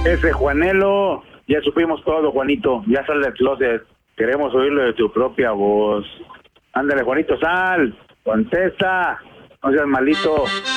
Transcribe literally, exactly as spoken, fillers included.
Ese Juanelo, ya supimos todo, Juanito. Ya sal del closet. Queremos oírlo de tu propia voz. Ándale, Juanito, sal. Contesta. No seas malito.